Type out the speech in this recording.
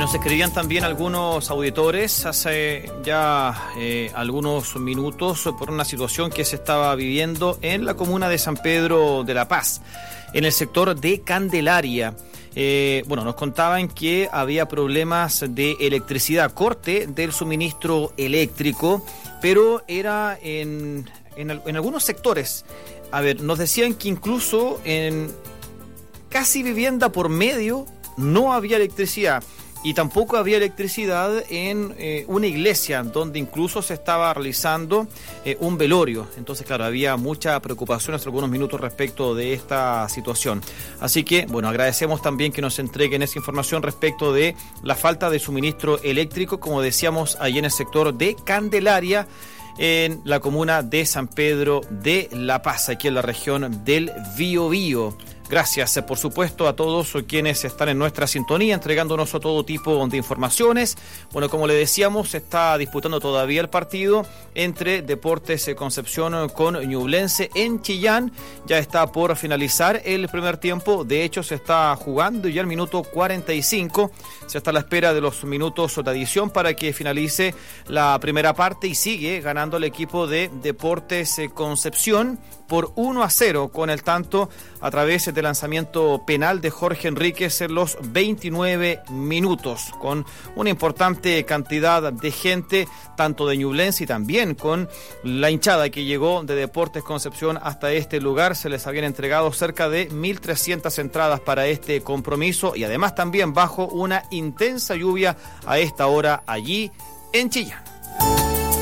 Nos escribían también algunos auditores hace ya algunos minutos por una situación que se estaba viviendo en la comuna de San Pedro de la Paz, en el sector de Candelaria. Nos contaban que había problemas de electricidad, corte del suministro eléctrico, pero era en algunos sectores. A ver, nos decían que incluso en casi vivienda por medio no había electricidad. Y tampoco había electricidad en una iglesia donde incluso se estaba realizando un velorio. Entonces, claro, había mucha preocupación hace algunos minutos respecto de esta situación. Así que, bueno, agradecemos también que nos entreguen esa información respecto de la falta de suministro eléctrico, como decíamos, allí en el sector de Candelaria, en la comuna de San Pedro de la Paz, aquí en la región del Biobío. Gracias, por supuesto, a todos quienes están en nuestra sintonía, entregándonos a todo tipo de informaciones. Bueno, como le decíamos, se está disputando todavía el partido entre Deportes Concepción con Ñublense en Chillán. Ya está por finalizar el primer tiempo. De hecho, se está jugando ya el minuto 45. Se está a la espera de los minutos de adición para que finalice la primera parte y sigue ganando el equipo de Deportes Concepción por 1-0 con el tanto a través del lanzamiento penal de Jorge Enríquez en los 29 minutos, con una importante cantidad de gente, tanto de Ñublense y también con la hinchada que llegó de Deportes Concepción hasta este lugar. Se les habían entregado cerca de 1.300 entradas para este compromiso y además también bajo una intensa lluvia a esta hora allí en Chillán.